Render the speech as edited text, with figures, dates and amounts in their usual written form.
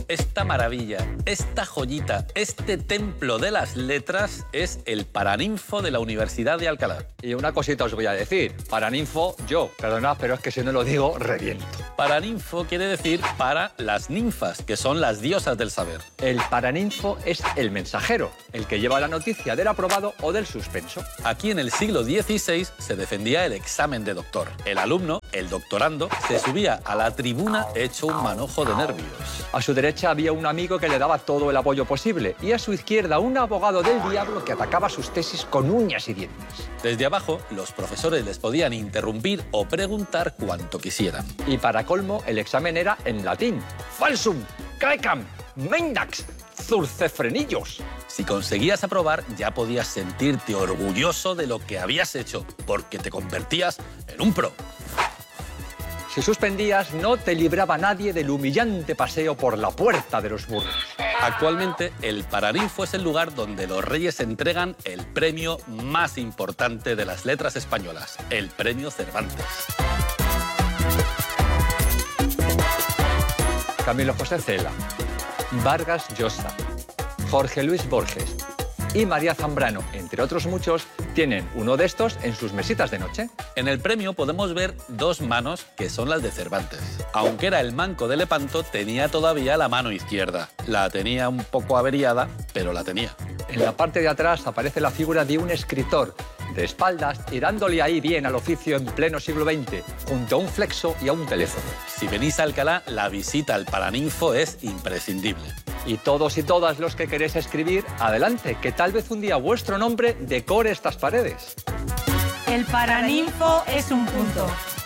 esta maravilla, esta joyita, este templo de las letras es el Paraninfo de la Universidad de Alcalá. Y una cosita os voy a decir. Paraninfo, yo. Perdonad, pero es que si no lo digo, reviento. Paraninfo quiere decir para las ninfas, que son las diosas del saber. El paraninfo es el mensajero, el que lleva la noticia del aprobado o del suspenso. Aquí en el siglo XVI se defendía el examen de doctor. El alumno, el doctorando, se subía a la tribuna hecho un manojo de nervios. A su derecha había un amigo que le daba todo el apoyo posible y a su izquierda un abogado del diablo que atacaba sus tesis con uñas y dientes. Desde abajo, los profesores les podían interrumpir o preguntar cuanto quisieran. Y para colmo, el examen era en latín. Falsum, caecam, mendax, zurcefrenillos. Si conseguías aprobar, ya podías sentirte orgulloso de lo que habías hecho, porque te convertías en un pro. Si suspendías, no te libraba nadie del humillante paseo por la puerta de los burros. Actualmente, el Paraninfo es el lugar donde los reyes entregan el premio más importante de las letras españolas, el Premio Cervantes. Camilo José Cela, Vargas Llosa, Jorge Luis Borges y María Zambrano, entre otros muchos, tienen uno de estos en sus mesitas de noche. En el premio podemos ver dos manos que son las de Cervantes. Aunque era el manco de Lepanto, tenía todavía la mano izquierda. La tenía un poco averiada, pero la tenía. En la parte de atrás aparece la figura de un escritor, de espaldas y dándole ahí bien al oficio en pleno siglo XX, junto a un flexo y a un teléfono. Si venís a Alcalá, la visita al Paraninfo es imprescindible. Y todos y todas los que queréis escribir, adelante, que tal vez un día vuestro nombre decore estas paredes. El Paraninfo es un punto.